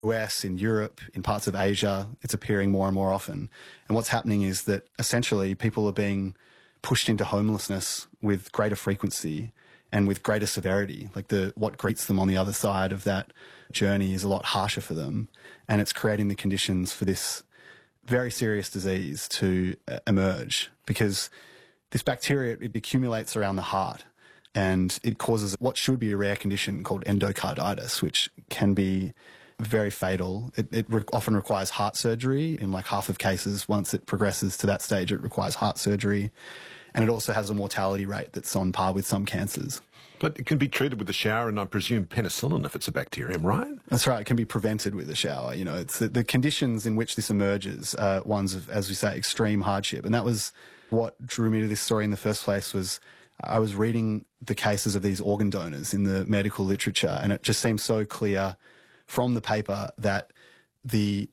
US, in Europe, in parts of Asia. It's appearing more and more often. And what's happening is that essentially people are being pushed into homelessness with greater frequency and with greater severity. Like what greets them on the other side of that journey is a lot harsher for them. And it's creating the conditions for this very serious disease to emerge, because this bacteria, it accumulates around the heart and it causes what should be a rare condition called endocarditis, which can be very fatal. It often requires heart surgery. In like half of cases, once it progresses to that stage, it requires heart surgery. And it also has a mortality rate that's on par with some cancers. But it can be treated with a shower and I presume penicillin if it's a bacterium, right? That's right. It can be prevented with a shower. You know, it's the conditions in which this emerges are ones of, as we say, extreme hardship. And that was what drew me to this story in the first place. Was I was reading the cases of these organ donors in the medical literature, and it just seemed so clear from the paper that the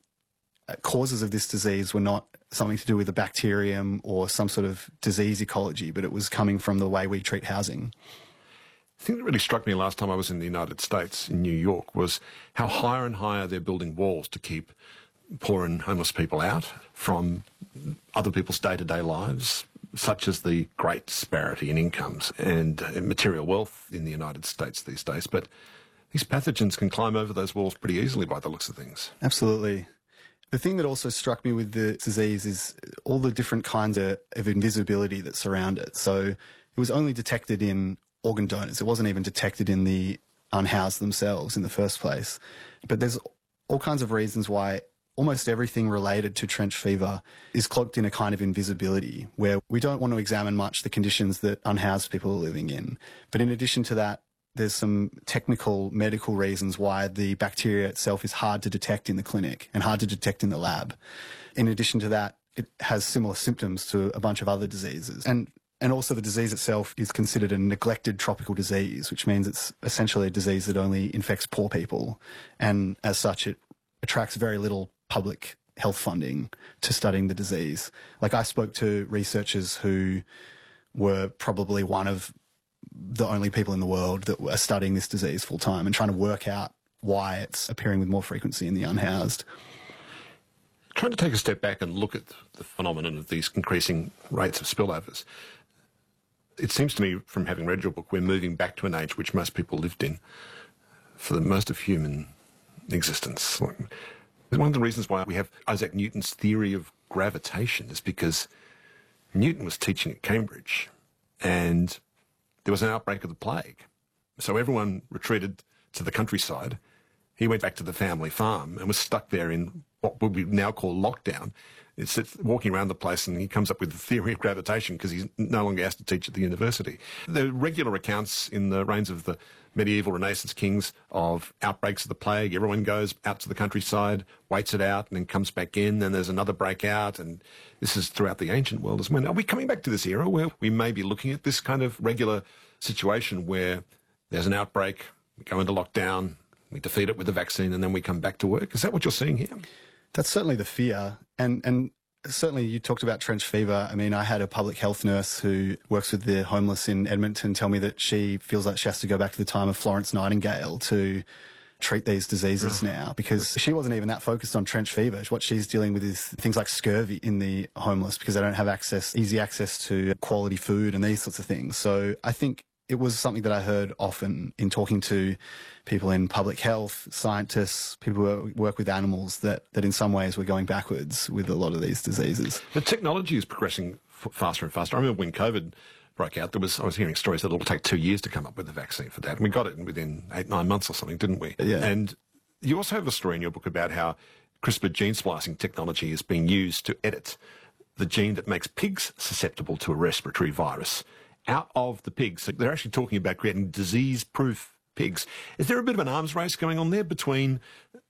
causes of this disease were not something to do with a bacterium or some sort of disease ecology, but it was coming from the way we treat housing. The thing that really struck me last time I was in the United States, in New York, was how higher and higher they're building walls to keep poor and homeless people out from other people's day-to-day lives, such as the great disparity in incomes and material wealth in the United States these days. But these pathogens can climb over those walls pretty easily by the looks of things. Absolutely. The thing that also struck me with the disease is all the different kinds of invisibility that surround it. So it was only detected in organ donors. It wasn't even detected in the unhoused themselves in the first place. But there's all kinds of reasons why almost everything related to trench fever is cloaked in a kind of invisibility, where we don't want to examine much the conditions that unhoused people are living in. But in addition to that, there's some technical medical reasons why the bacteria itself is hard to detect in the clinic and hard to detect in the lab. In addition to that, it has similar symptoms to a bunch of other diseases. And also the disease itself is considered a neglected tropical disease, which means it's essentially a disease that only infects poor people. And as such, it attracts very little public health funding to studying the disease. Like, I spoke to researchers who were probably one of the only people in the world that are studying this disease full time and trying to work out why it's appearing with more frequency in the unhoused. Trying to take a step back and look at the phenomenon of these increasing rates of spillovers, it seems to me, from having read your book, we're moving back to an age which most people lived in for the most of human existence. One of the reasons why we have Isaac Newton's theory of gravitation is because Newton was teaching at Cambridge and there was an outbreak of the plague. So everyone retreated to the countryside. He went back to the family farm and was stuck there in what would we now call lockdown. It's walking around the place, and he comes up with the theory of gravitation because he's no longer asked to teach at the university. There are regular accounts in the reigns of the medieval Renaissance kings of outbreaks of the plague. Everyone goes out to the countryside, waits it out, and then comes back in. Then there's another breakout, and this is throughout the ancient world as well. Are we coming back to this era where we may be looking at this kind of regular situation where there's an outbreak, we go into lockdown, we defeat it with a vaccine, and then we come back to work? Is that what you're seeing here? That's certainly the fear. And certainly you talked about trench fever. I mean, I had a public health nurse who works with the homeless in Edmonton tell me that she feels like she has to go back to the time of Florence Nightingale to treat these diseases now, because she wasn't even that focused on trench fever. What she's dealing with is things like scurvy in the homeless because they don't have easy access to quality food and these sorts of things. So I think it was something that I heard often in talking to people in public health, scientists, people who work with animals, that in some ways we're going backwards with a lot of these diseases. The technology is progressing faster and faster. I remember when COVID broke out, I was hearing stories that it'll take 2 years to come up with a vaccine for that. And we got it within 8-9 months or something, didn't we? Yeah. And you also have a story in your book about how CRISPR gene splicing technology is being used to edit the gene that makes pigs susceptible to a respiratory virus out of the pigs. So they're actually talking about creating disease-proof pigs. Is there a bit of an arms race going on there between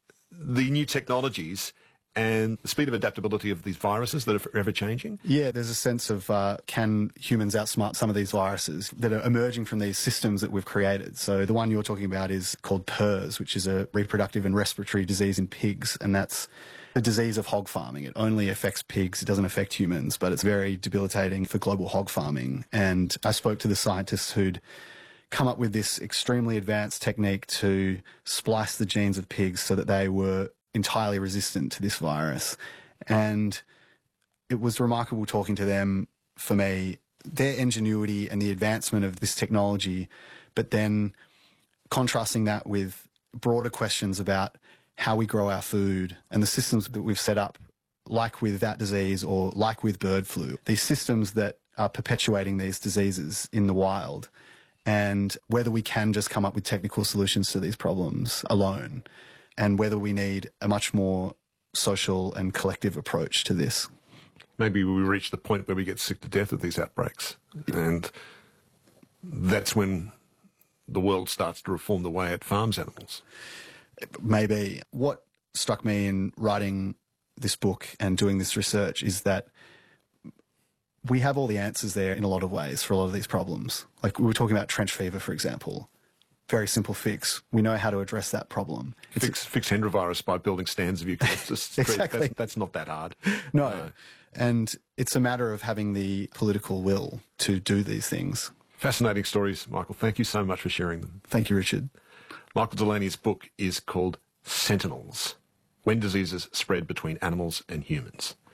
the new technologies and the speed of adaptability of these viruses that are ever changing? Yeah, there's a sense of can humans outsmart some of these viruses that are emerging from these systems that we've created. So the one you're talking about is called PRRS, which is a reproductive and respiratory disease in pigs, and that's a disease of hog farming. It only affects pigs. It doesn't affect humans, but it's very debilitating for global hog farming. And I spoke to the scientists who'd come up with this extremely advanced technique to splice the genes of pigs so that they were entirely resistant to this virus. And it was remarkable talking to them, for me, their ingenuity and the advancement of this technology, but then contrasting that with broader questions about how we grow our food and the systems that we've set up, like with that disease or like with bird flu, these systems that are perpetuating these diseases in the wild, and whether we can just come up with technical solutions to these problems alone, and whether we need a much more social and collective approach to this. Maybe we reach the point where we get sick to death of these outbreaks, and that's when the world starts to reform the way it farms animals. Maybe. What struck me in writing this book and doing this research is that we have all the answers there in a lot of ways for a lot of these problems. Like we were talking about trench fever, for example. Very simple fix. We know how to address that problem. Fix Hendra virus by building stands of eucalyptus. Exactly. That's not that hard. No. And it's a matter of having the political will to do these things. Fascinating stories, Michael. Thank you so much for sharing them. Thank you, Richard. Michael Delaney's book is called Sentinels: When Diseases Spread Between Animals and Humans.